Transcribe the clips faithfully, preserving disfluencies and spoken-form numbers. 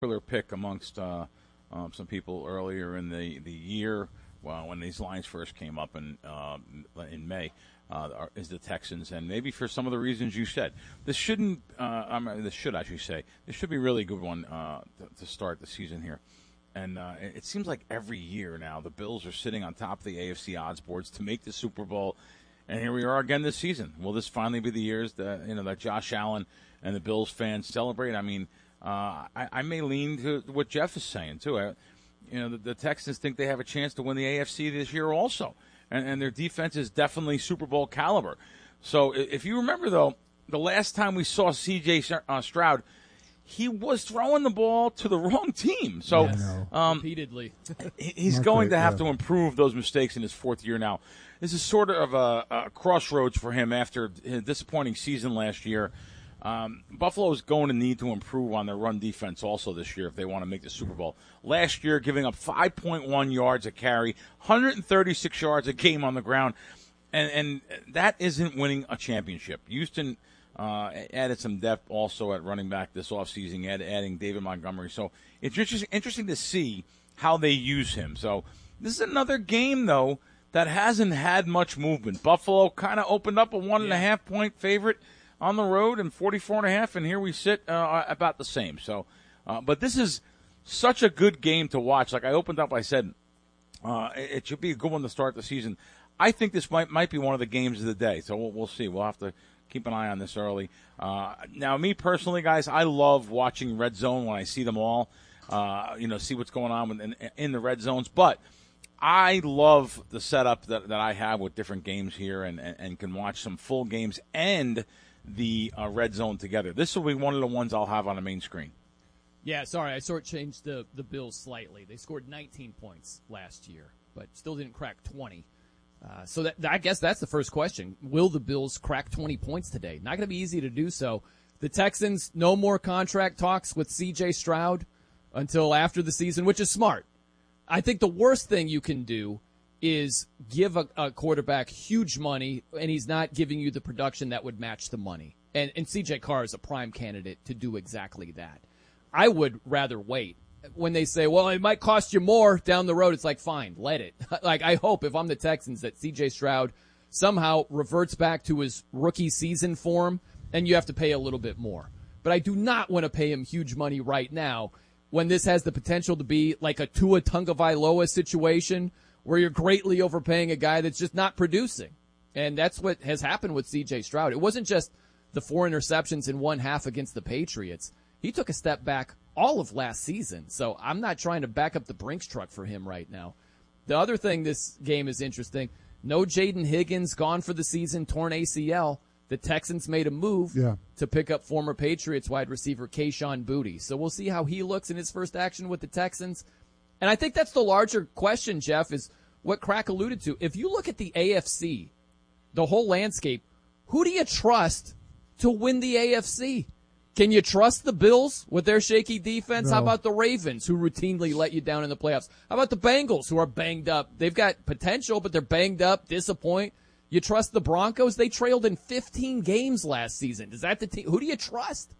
popular pick amongst uh, um, some people earlier in the, the year, well, when these lines first came up in uh, in May, uh, is the Texans, and maybe for some of the reasons you said. This shouldn't, uh, I mean, this should actually say, this should be a really good one uh, to, to start the season here. And uh, it seems like every year now the Bills are sitting on top of the A F C odds boards to make the Super Bowl, and here we are again this season. Will this finally be the years that you know that Josh Allen and the Bills fans celebrate? I mean, uh, I, I may lean to what Jeff is saying too. I, you know, the, the Texans think they have a chance to win the A F C this year also, and, and their defense is definitely Super Bowl caliber. So if you remember though, the last time we saw C J Uh, Stroud, he was throwing the ball to the wrong team. So yes. um, repeatedly, he's Not going great, to have yeah. to improve those mistakes in his fourth year now. This is sort of a, a crossroads for him after his disappointing season last year. Um, Buffalo is going to need to improve on their run defense also this year if they want to make the Super Bowl. Last year, giving up five point one yards a carry, one hundred thirty-six yards a game on the ground, and, and that isn't winning a championship. Houston Uh, added some depth also at running back this offseason, add, adding David Montgomery. So it's just interesting to see how they use him. So this is another game, though, that hasn't had much movement. Buffalo kind of opened up a one and a half point favorite on the road and forty-four and a half, and here we sit uh, about the same. So, uh, but this is such a good game to watch. Like I opened up, I said uh, it should be a good one to start the season. I think this might might be one of the games of the day. So we'll, we'll see. We'll have to keep an eye on this early. Uh, now, me personally, guys, I love watching Red Zone when I see them all, uh, you know, see what's going on in, in the red zones. But I love the setup that, that I have with different games here and, and, and can watch some full games and the uh, red zone together. This will be one of the ones I'll have on the main screen. Yeah, sorry, I sort of changed the, the Bills slightly. They scored nineteen points last year, but still didn't crack twenty. Uh, so that, I guess that's the first question. Will the Bills crack twenty points today? Not going to be easy to do so. The Texans, no more contract talks with C J Stroud until after the season, which is smart. I think the worst thing you can do is give a, a quarterback huge money, and he's not giving you the production that would match the money. And, and C J Carr is a prime candidate to do exactly that. I would rather wait. When they say, well, it might cost you more down the road, it's like, fine, let it. Like, I hope if I'm the Texans that C J Stroud somehow reverts back to his rookie season form and you have to pay a little bit more. But I do not want to pay him huge money right now when this has the potential to be like a Tua Tagovailoa situation where you're greatly overpaying a guy that's just not producing. And that's what has happened with C J Stroud. It wasn't just the four interceptions in one half against the Patriots. He took a step back all of last season. So I'm not trying to back up the Brinks truck for him right now. The other thing this game is interesting, no Jaden Higgins, gone for the season, torn A C L. The Texans made a move yeah. to pick up former Patriots wide receiver Kayshon Boutte. So we'll see how he looks in his first action with the Texans. And I think that's the larger question, Jeff, is what Crack alluded to. If you look at the A F C, the whole landscape, who do you trust to win the A F C? Can you trust the Bills with their shaky defense? No. How about the Ravens, who routinely let you down in the playoffs? How about the Bengals, who are banged up? They've got potential, but they're banged up, disappoint. You trust the Broncos? They trailed in fifteen games last season. Is that the team? Who do you trust?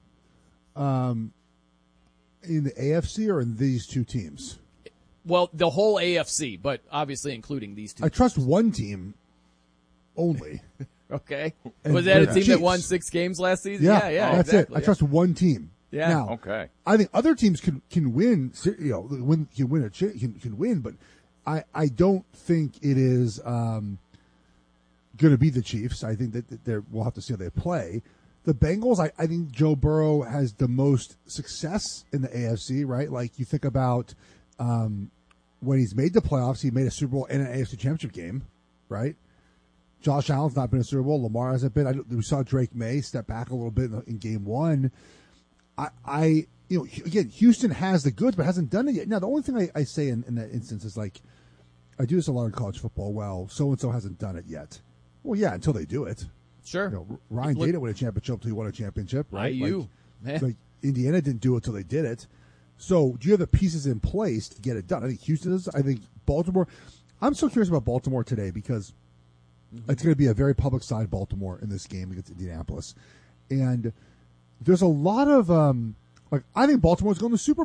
Um, in the A F C or in these two teams? Well, the whole A F C, but obviously including these two. I trust one team only. Okay. And Was that a the team Chiefs. that won six games last season? Yeah, Yeah, yeah, that's exactly. it. I trust one team. Yeah. Now, Okay. I think other teams can can win. You know, win can win a ch- can can win, but I I don't think it is um, going to be the Chiefs. I think that they we'll have to see how they play. The Bengals, I, I think Joe Burrow has the most success in the A F C. Right, like you think about um, when he's made the playoffs, he made a Super Bowl and an A F C Championship game. Right. Josh Allen's not been a Super Bowl. Lamar hasn't been. I, we saw Drake May step back a little bit in, in game one. I, I, you know, again, Houston has the goods, but hasn't done it yet. Now, the only thing I, I say in, in that instance is like, I do this a lot in college football. Well, so and so hasn't done it yet. Well, yeah, until they do it. Sure. You know, Ryan Look, didn't win a championship until he won a championship, right? I U. Like, Man. like Indiana didn't do it until they did it. So, do you have the pieces in place to get it done? I think Houston is. I think Baltimore. I'm so curious about Baltimore today because mm-hmm. it's going to be a very public side Baltimore in this game against Indianapolis, and there's a lot of um, Like I think Baltimore's going to the Super